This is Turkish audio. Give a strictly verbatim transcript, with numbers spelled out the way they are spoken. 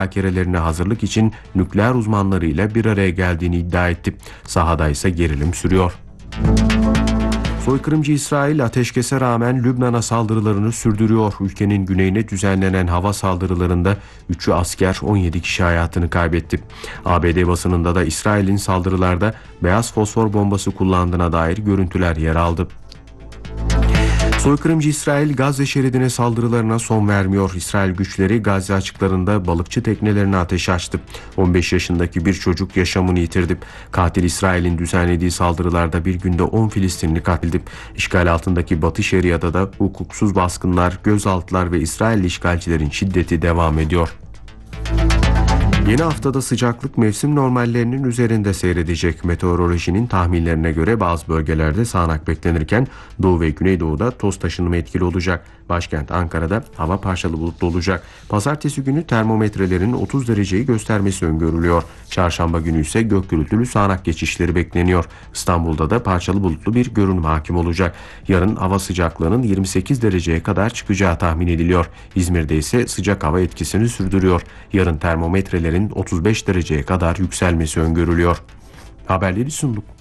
müzakerelerine hazırlık için nükleer uzmanlarıyla bir araya geldiğini iddia etti. Sahada ise gerilim sürüyor. Soykırımcı İsrail ateşkese rağmen Lübnan'a saldırılarını sürdürüyor. Ülkenin güneyine düzenlenen hava saldırılarında üçü asker, on yedi kişi hayatını kaybetti. A B D basınında da İsrail'in saldırılarda beyaz fosfor bombası kullandığına dair görüntüler yer aldı. Soykırımcı İsrail Gazze şeridine saldırılarına son vermiyor. İsrail güçleri Gazze açıklarında balıkçı teknelerine ateş açtı. on beş yaşındaki bir çocuk yaşamını yitirdi. Katil İsrail'in düzenlediği saldırılarda bir günde on Filistinli katledildi. İşgal altındaki Batı Şeria'da da hukuksuz baskınlar, gözaltılar ve İsrailli işgalcilerin şiddeti devam ediyor. Yeni haftada sıcaklık mevsim normallerinin üzerinde seyredecek. Meteorolojinin tahminlerine göre bazı bölgelerde sağanak beklenirken Doğu ve Güneydoğu'da toz taşınımı etkili olacak. Başkent Ankara'da hava parçalı bulutlu olacak. Pazartesi günü termometrelerin otuz dereceyi göstermesi öngörülüyor. Çarşamba günü ise gök gürültülü sağanak geçişleri bekleniyor. İstanbul'da da parçalı bulutlu bir görünüm hakim olacak. Yarın hava sıcaklığının yirmi sekiz dereceye kadar çıkacağı tahmin ediliyor. İzmir'de ise sıcak hava etkisini sürdürüyor. Yarın termometrelerin otuz beş dereceye kadar yükselmesi öngörülüyor. Haberleri sunduk.